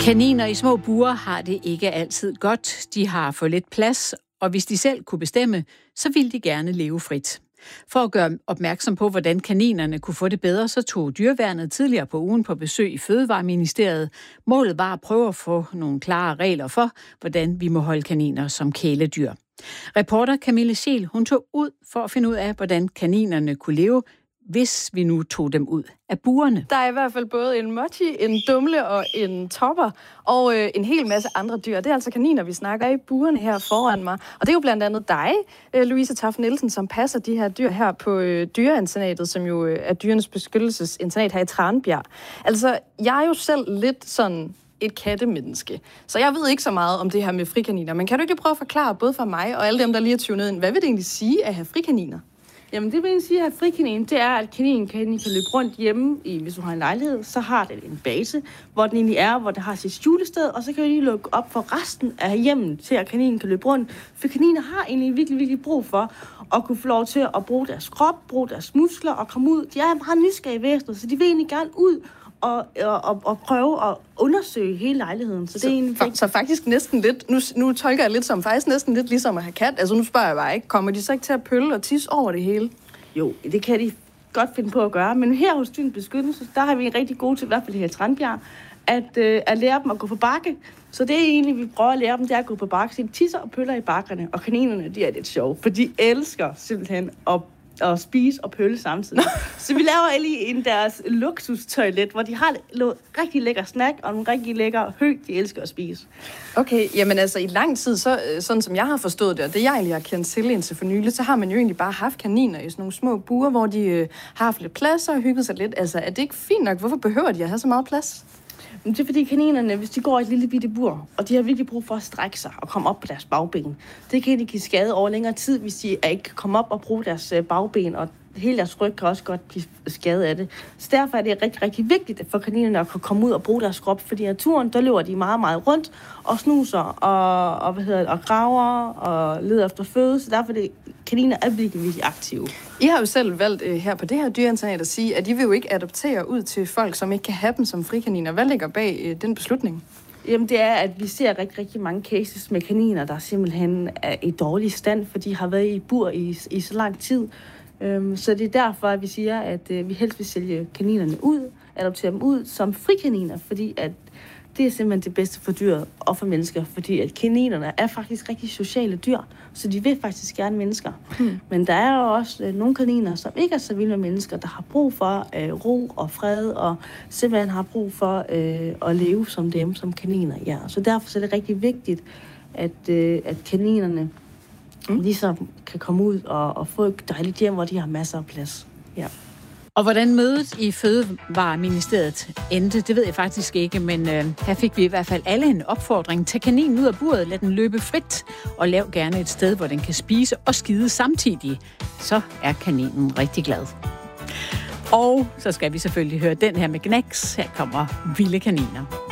Kaniner i små bure har det ikke altid godt. De har for lidt plads, og hvis de selv kunne bestemme, så ville de gerne leve frit. For at gøre opmærksom på, hvordan kaninerne kunne få det bedre, så tog Dyreværnet tidligere på ugen på besøg i Fødevareministeriet. Målet var at prøve at få nogle klare regler for, hvordan vi må holde kaniner som kæledyr. Reporter Camille Scheel, hun tog ud for at finde ud af, hvordan kaninerne kunne leve, hvis vi nu tog dem ud af burene. Der er i hvert fald både en mochi, en dumle og en topper og en hel masse andre dyr. Det er altså kaniner, vi snakker i burene her foran mig. Og det er jo blandt andet dig, Louise Toft Nielsen, som passer de her dyr her på Dyreinternatet, som jo er dyrenes beskyttelsesinternat her i Tranbjerg. Altså, jeg er jo selv lidt sådan et kattemenneske. Så jeg ved ikke så meget om det her med frikaniner. Men kan du ikke prøve at forklare både for mig og alle dem, der lige er tunet ind, hvad vil det egentlig sige at have frikaniner? Jamen det vil jeg sige, at frikanin, det er, at kaninen kan løbe rundt hjemme, hvis du har en lejlighed, så har den en base, hvor den egentlig er, hvor det har sit skjulested, og så kan du lige lukke op for resten af hjemmet, til at kaninen kan løbe rundt. For kaniner har egentlig virkelig brug for at kunne få lov til at bruge deres krop, bruge deres muskler og komme ud. De er meget nysgerrige væsener, så de vil egentlig gerne ud og prøve at undersøge hele lejligheden. Så, det er egentlig så faktisk næsten lidt, nu tolker jeg lidt som, faktisk næsten lidt ligesom at have kat. Altså nu spørger jeg bare ikke, kommer de så ikke til at pølle og tisse over det hele? Jo, det kan de godt finde på at gøre. Men her hos Dyrenes Beskyttelse, der har vi en rigtig god til, i hvert fald her i Tranbjerg, at lære dem at gå på bakke. Så det er egentlig, vi prøver at lære dem, det er at gå på bakke. Så de tisser og pøller i bakkerne, og kaninerne, de er lidt sjove, for de elsker simpelthen at spise og pølle samtidig. Så vi laver lige deres luksustoilet, hvor de har rigtig lækker snack og nogle rigtig lækker hø, de elsker at spise. Okay, jamen altså i lang tid, sådan som jeg har forstået det, og det jeg egentlig har kendt til indtil for nylig, så har man jo egentlig bare haft kaniner i sådan nogle små bure, hvor de har haft lidt plads og hygget sig lidt. Altså er det ikke fint nok? Hvorfor behøver de at have så meget plads? Men det er fordi kaninerne, hvis de går i et lille bitte bur, og de har virkelig brug for at strække sig og komme op på deres bagben, det kan de give skade over længere tid, hvis de ikke kan komme op og bruge deres bagben, og hele deres ryg kan også godt blive skadet af det. Så derfor er det rigtig vigtigt for kaninerne at kunne komme ud og bruge deres krop, fordi i naturen, der løber de meget rundt og snuser og graver og leder efter føde, så derfor er det kaniner er virkelig aktive. I har jo selv valgt her på det her dyreinternat at sige, at I vil jo ikke adoptere ud til folk, som ikke kan have dem som frikaniner. Hvad ligger bag den beslutning? Jamen det er, at vi ser rigtig mange cases med kaniner, der simpelthen er i dårlig stand, fordi de har været i bur i så lang tid. Så det er derfor, at vi siger, at vi helst vil sælge kaninerne ud, adoptere dem ud som frikaniner, fordi at det er simpelthen det bedste for dyr og for mennesker, fordi at kaninerne er faktisk rigtig sociale dyr, så de vil faktisk gerne mennesker. Men der er jo også nogle kaniner, som ikke er så vilde med mennesker, der har brug for ro og fred, og simpelthen har brug for at leve som dem, som kaniner. Ja. Så derfor er det rigtig vigtigt, at kaninerne ligesom kan komme ud og få et dejligt hjem, hvor de har masser af plads. Ja. Og hvordan mødet i Fødevareministeriet endte, det ved jeg faktisk ikke, men her fik vi i hvert fald alle en opfordring. Tag kaninen ud af buret, lad den løbe frit, og lav gerne et sted, hvor den kan spise og skide samtidig. Så er kaninen rigtig glad. Og så skal vi selvfølgelig høre den her med Gnags. Her kommer Vilde Kaniner.